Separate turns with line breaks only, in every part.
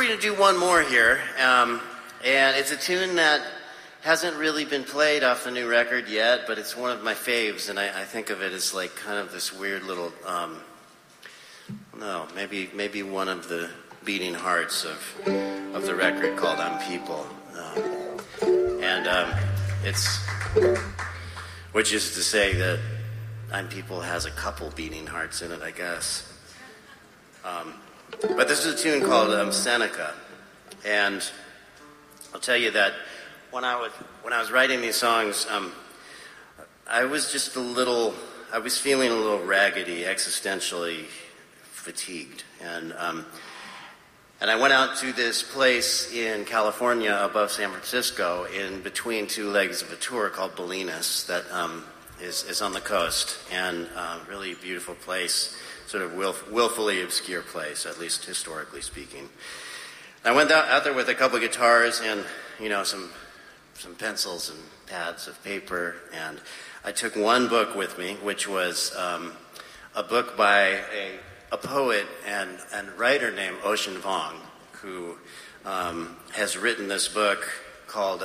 going to do one more here, and it's a tune that hasn't really been played off the new record yet, but it's one of my faves, and I think of it as like kind of this weird little, maybe one of the beating hearts of the record called "I'm People," it's, which is to say that "I'm People" has a couple beating hearts in it, I guess. But this is a tune called Seneca, and I'll tell you that when I was writing these songs, I was feeling a little raggedy, existentially fatigued, and I went out to this place in California above San Francisco, in between two legs of a tour called Bolinas, that is on the coast, and really beautiful place. Sort of willfully obscure place, at least historically speaking. I went out there with a couple of guitars and, some pencils and pads of paper, and I took one book with me, which was a book by a poet and writer named Ocean Vuong, who has written this book called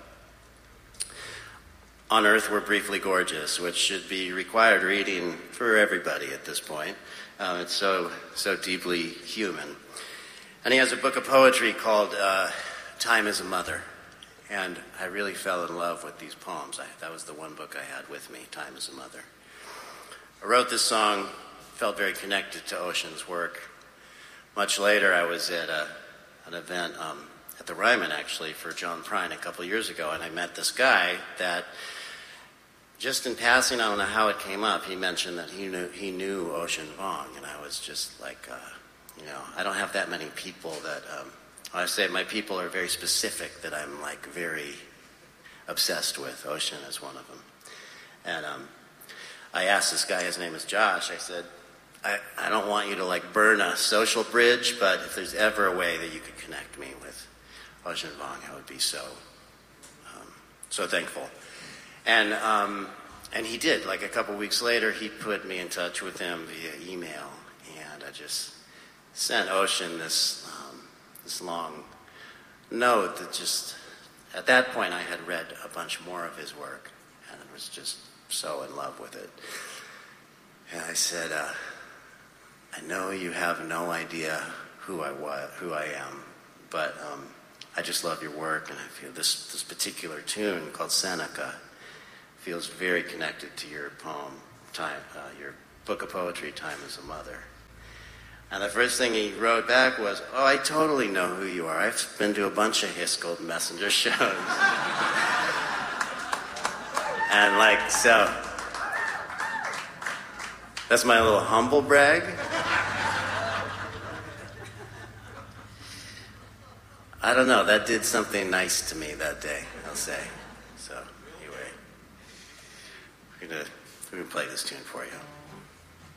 On Earth We're Briefly Gorgeous, which should be required reading for everybody at this point. It's so deeply human. And he has a book of poetry called Time is a Mother. And I really fell in love with these poems. That was the one book I had with me, Time is a Mother. I wrote this song, felt very connected to Ocean's work. Much later, I was at an event at the Ryman, actually, for John Prine a couple of years ago, and I met this guy that, just in passing, I don't know how it came up, he mentioned that he knew Ocean Vuong, and I was just like, I don't have that many people that, I say my people are very specific that I'm like very obsessed with. Ocean is one of them. And I asked this guy, his name is Josh, I said, I don't want you to like burn a social bridge, but if there's ever a way that you could connect me with Ocean Vuong, I would be so thankful. And he did. Like a couple weeks later, he put me in touch with him via email, and I just sent Ocean this long note that just, at that point, I had read a bunch more of his work, and I was just so in love with it. And I said, I know you have no idea who I am, but I just love your work, and I feel this particular tune called Seneca feels very connected to your poem, your book of poetry, Time is a Mother. And the first thing he wrote back was, oh, I totally know who you are. I've been to a bunch of Hiss Golden Messenger shows. And so, that's my little humble brag. I don't know, that did something nice to me that day, I'll say. So, anyway, we're gonna play this tune for you.